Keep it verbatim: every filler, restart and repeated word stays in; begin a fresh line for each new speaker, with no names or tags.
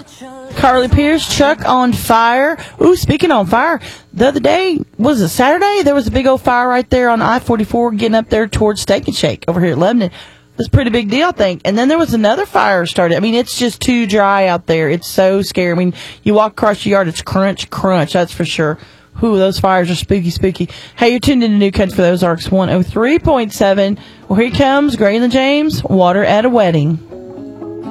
Carly Pierce, Chuck on fire. Ooh, speaking on fire, the other day, was it Saturday? There was a big old fire right there on I forty-four getting up there towards Steak and Shake over here at Lebanon. It was a pretty big deal, I think. And then there was another fire started. I mean, it's just too dry out there. It's so scary. I mean, you walk across the yard, it's crunch, crunch, that's for sure. Ooh, those fires are spooky, spooky. Hey, you're tuned into New Country for the Ozarks one oh three point seven. Well, here he comes, Gray and the James, Water at a Wedding.